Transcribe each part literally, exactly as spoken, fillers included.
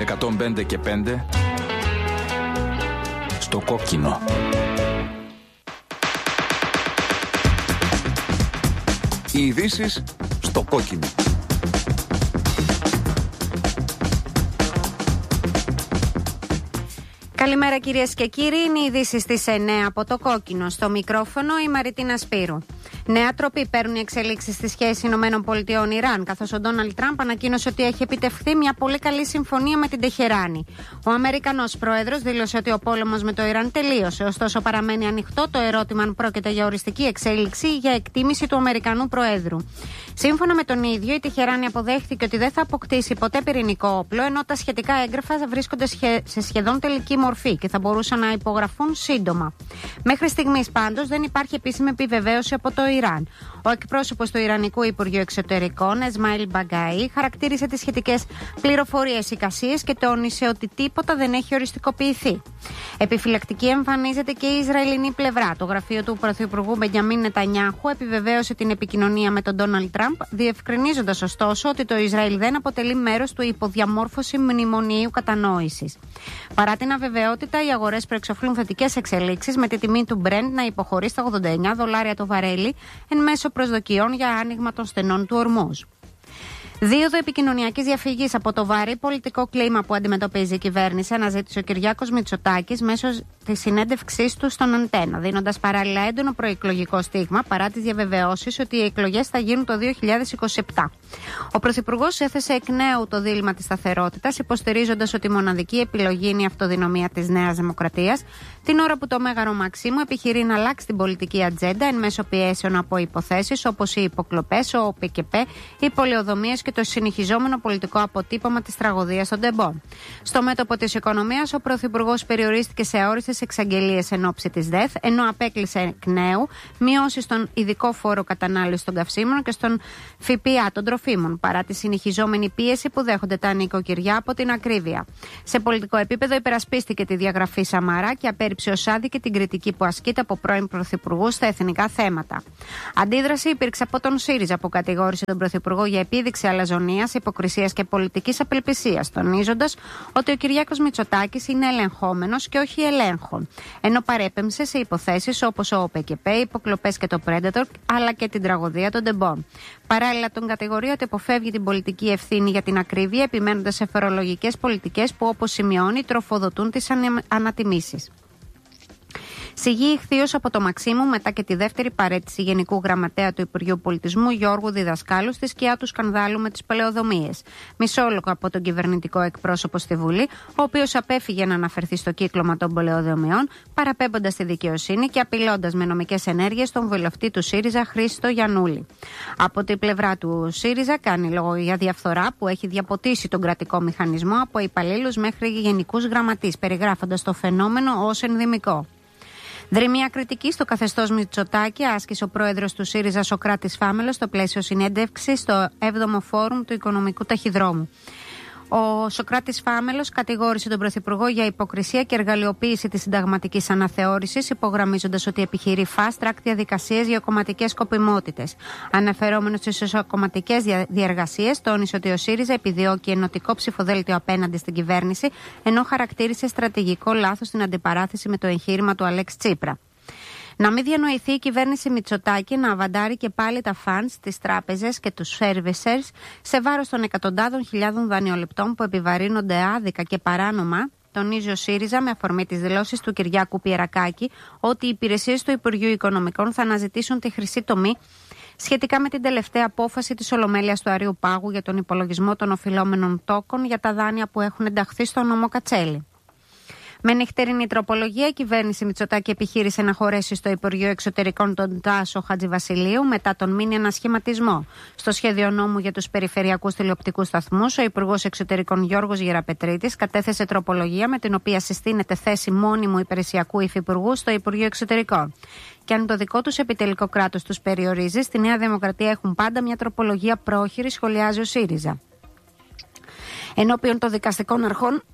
εκατόν πέντε και πέντε στο κόκκινο. Οι ειδήσεις στο κόκκινο. Καλημέρα κυρίες και κύριοι, είναι οι ειδήσεις στις εννέα από το κόκκινο. Στο μικρόφωνο η Μαριτίνα Σπύρου. Νέα τροπή παίρνουν οι εξελίξεις στη σχέση ΗΠΑ-Ιράν, καθώς ο Ντόναλντ Τραμπ ανακοίνωσε ότι έχει επιτευχθεί μια πολύ καλή συμφωνία με την Τεχεράνη. Ο Αμερικανός πρόεδρος δήλωσε ότι ο πόλεμος με το Ιράν τελείωσε, ωστόσο παραμένει ανοιχτό το ερώτημα αν πρόκειται για οριστική εξέλιξη ή για εκτίμηση του Αμερικανού Προέδρου. Σύμφωνα με τον ίδιο, η Τεχεράνη αποδέχθηκε ότι δεν θα αποκτήσει ποτέ πυρηνικό όπλο, ενώ τα σχετικά έγγραφα βρίσκονται σε σχεδόν τελική μορφή και θα μπορούσαν να υπογραφούν σύντομα. Μέχρι στιγμής πάντως δεν υπάρχει επίσημη επιβεβαίωση από το Ιράν. Ο εκπρόσωπος του Ιρανικού Υπουργείου Εξωτερικών, Εσμαήλ Μπαγκάι, χαρακτήρισε τις σχετικές πληροφορίες εικασίες και τόνισε ότι τίποτα δεν έχει οριστικοποιηθεί. Επιφυλακτική εμφανίζεται και η Ισραηλινή πλευρά. Το γραφείο του Πρωθυπουργού Μπενιαμίν Νετανιάχου επιβεβαίωσε την επικοινωνία με τον Ντόναλντ Τραμπ, διευκρινίζοντας ωστόσο ότι το Ισραήλ δεν αποτελεί μέρος του υποδιαμόρφωση μνημονίου κατανόησης. Παρά την αβεβαιότητα, οι αγορές προεξοφλούν θετικές εξελίξεις, με τη τιμή του Brent να υποχωρεί στα ογδόντα εννέα δολάρια το βαρέλι εν μέσω προσδοκιών για άνοιγμα των στενών του ορμούζ. Δίωδο επικοινωνιακής διαφυγής από το βαρύ πολιτικό κλίμα που αντιμετωπίζει η κυβέρνηση αναζήτησε ο Κυριάκος Μητσοτάκης μέσω της συνέντευξής του στον Αντένα, δίνοντας παράλληλα έντονο προεκλογικό στίγμα παρά τις διαβεβαιώσεις ότι οι εκλογές θα γίνουν το δύο χιλιάδες είκοσι επτά. Ο Πρωθυπουργός έθεσε εκ νέου το δίλημμα της σταθερότητας, υποστηρίζοντας ότι η μοναδική επιλογή είναι η αυτοδυναμία της Νέας Δημοκρατίας, την ώρα που το Μέγαρο Μαξίμου επιχειρεί να αλλάξει την πολιτική ατζέντα εν μέσω πιέσεων από υποθέσεις όπως οι υποκλοπές, ο ΠΚΠ, οι πολεοδομίες και το συνεχιζόμενο πολιτικό αποτύπωμα της τραγωδίας των τεμπών. Στο μέτωπο της οικονομίας, ο Πρωθυπουργός περιορίστηκε σε αόριστες εξαγγελίες εν ώψη της ΔΕΘ, ενώ απέκλεισε εκ νέου μειώσεις στον ειδικό φόρο κατανάλωσης των καυσίμων και στον ΦΠΑ των τροφίμων, παρά τη συνεχιζόμενη πίεση που δέχονται τα νοικοκυριά από την ακρίβεια. Σε πολιτικό επίπεδο, υπερασπίστηκε τη διαγραφή Σαμαρά και απέρριψε ως άδικη την κριτική που ασκείται από πρώην πρωθυπουργούς στα εθνικά θέματα. Αντίδραση υπήρξε από τον ΣΥΡΙΖΑ, που κατηγόρησε τον Πρωθυπουργό για επίδειξη αλαζονίας, υποκρισίας και πολιτικής απελπισίας, τονίζοντας ότι ο Κυριάκος Μητσοτάκης είναι ελεγχόμενος και όχι ελέγχων, ενώ παρέπεμψε σε υποθέσεις όπως ο ΟΠΚΠ, υποκλοπές και το Predator, αλλά και την τραγωδία των τεμπών. Παράλληλα, τον κατηγορεί ότι αποφεύγει την πολιτική ευθύνη για την ακρίβεια, επιμένοντας σε φορολογικές πολιτικές που, όπως σημειώνει, τροφοδοτούν τις ανατιμήσεις. Σιγή ηχθείως από το Μαξίμου μετά και τη δεύτερη παραίτηση Γενικού Γραμματέα του Υπουργείου Πολιτισμού Γιώργου Διδασκάλου στη σκιά του σκανδάλου με τις πελεοδομίες. Μισόλογο από τον κυβερνητικό εκπρόσωπο στη Βουλή, ο οποίος απέφυγε να αναφερθεί στο κύκλωμα των πελεοδομιών, παραπέμποντας τη δικαιοσύνη και απειλώντας με νομικές ενέργειες τον βουλευτή του ΣΥΡΙΖΑ Χρήστο Γιαννούλη. Από την πλευρά του ΣΥΡΙΖΑ κάνει λόγο για διαφθορά που έχει διαποτίσει τον κρατικό μηχανισμό από υπαλλήλους μέχρι γενικούς γραμματείς, περιγράφοντας το φαινόμενο ως ενδυμικό. Δρυμία κριτική στο καθεστώς Μητσοτάκη άσκησε ο πρόεδρος του ΣΥΡΙΖΑ Σωκράτης Φάμελος στο πλαίσιο συνέντευξης στο έβδομο Φόρουμ του Οικονομικού Ταχυδρόμου. Ο Σωκράτης Φάμελος κατηγόρησε τον Πρωθυπουργό για υποκρισία και εργαλειοποίηση της συνταγματικής αναθεώρησης, υπογραμμίζοντας ότι επιχειρεί fast track διαδικασίες για κομματικές σκοπιμότητες. Αναφερόμενος στις ισοκομματικές διεργασίες, τόνισε ότι ο ΣΥΡΙΖΑ επιδιώκει ενωτικό ψηφοδέλτιο απέναντι στην κυβέρνηση, ενώ χαρακτήρισε στρατηγικό λάθος την αντιπαράθεση με το εγχείρημα του Αλέξη Τσίπρα. Να μην διανοηθεί η κυβέρνηση Μητσοτάκη να αβαντάρει και πάλι τα funds, τις τράπεζες και τους servicers σε βάρος των εκατοντάδων χιλιάδων δανειοληπτών που επιβαρύνονται άδικα και παράνομα, τονίζει ο ΣΥΡΙΖΑ με αφορμή τις δηλώσεις του Κυριάκου Πιερακάκη ότι οι υπηρεσίες του Υπουργείου Οικονομικών θα αναζητήσουν τη χρυσή τομή σχετικά με την τελευταία απόφαση της Ολομέλειας του Αρείου Πάγου για τον υπολογισμό των οφειλόμενων τόκων για τα δάνεια που έχουν ενταχθεί στο νόμο Κατσέλη. Με νυχτερινή τροπολογία, η κυβέρνηση Μητσοτάκη επιχείρησε να χωρέσει στο Υπουργείο Εξωτερικών τον Τάσο Χατζηβασιλείου μετά τον μήνυ ανασχηματισμό. Στο σχέδιο νόμου για τους περιφερειακούς τηλεοπτικούς σταθμούς, ο Υπουργός Εξωτερικών Γιώργος Γεραπετρίτης κατέθεσε τροπολογία με την οποία συστήνεται θέση μόνιμου υπηρεσιακού υφυπουργού στο Υπουργείο Εξωτερικών. Και αν το δικό τους επιτελικό κράτος τους περιορίζει, στη Νέα Δημοκρατία έχουν πάντα μια τροπολογία πρόχειρη, σχολιάζει ο ΣΥΡΙΖΑ. Ενώπιον των δικαστικών αρχών.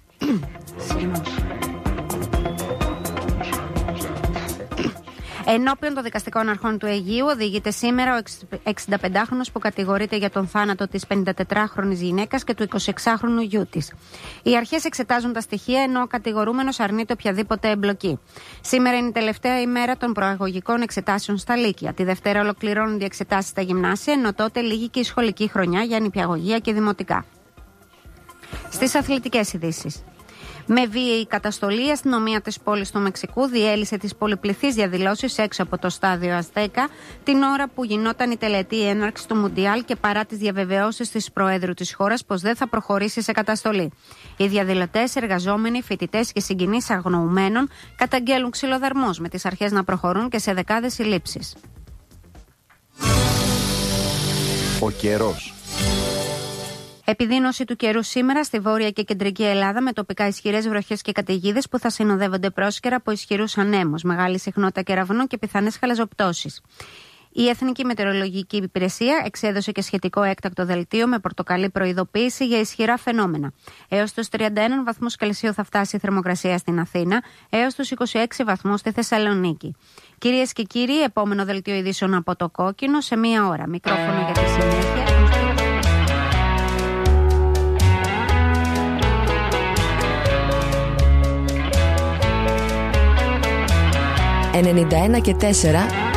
Ενώπιον των δικαστικών αρχών του Αιγείου οδηγείται σήμερα ο εξηνταπεντάχρονος που κατηγορείται για τον θάνατο της πενηντατετράχρονης γυναίκας και του εικοσιεξάχρονου γιού της. Οι αρχές εξετάζουν τα στοιχεία ενώ ο κατηγορούμενος αρνείται οποιαδήποτε εμπλοκή. Σήμερα είναι η τελευταία ημέρα των προαγωγικών εξετάσεων στα Λύκεια. Τη Δευτέρα ολοκληρώνονται οι εξετάσεις στα γυμνάσια, ενώ τότε λήγει και η σχολική χρονιά για νηπιαγωγεία και δημοτικά. Στις αθλητικές ειδήσεις. Με βίαιη καταστολή, η αστυνομία της πόλης του Μεξικού διέλυσε τις πολυπληθείς διαδηλώσεις έξω από το στάδιο Αζτέκα την ώρα που γινόταν η τελετή έναρξη του Μουντιάλ και παρά τις διαβεβαιώσεις της Προέδρου της χώρας πως δεν θα προχωρήσει σε καταστολή. Οι διαδηλωτές, εργαζόμενοι, φοιτητές και συγγενείς αγνοουμένων καταγγέλουν ξυλοδαρμούς, με τις αρχές να προχωρούν και σε δεκάδες συλλήψεις. Ο καιρός. Επιδείνωση του καιρού σήμερα στη βόρεια και κεντρική Ελλάδα με τοπικά ισχυρές βροχές και καταιγίδες που θα συνοδεύονται πρόσκαιρα από ισχυρούς ανέμους, μεγάλη συχνότητα κεραυνών και πιθανές χαλαζοπτώσεις. Η Εθνική Μετεωρολογική Υπηρεσία εξέδωσε και σχετικό έκτακτο δελτίο με πορτοκαλί προειδοποίηση για ισχυρά φαινόμενα. Έως τους τριάντα ένα βαθμούς Κελσίου θα φτάσει η θερμοκρασία στην Αθήνα, έως τους είκοσι έξι βαθμούς στη Θεσσαλονίκη. Κυρίες και κύριοι, επόμενο δελτίο ειδήσεων από το Κόκκινο σε μία ώρα. Μικρόφωνο για τη συνέχεια. ενενήντα ένα και τέσσερα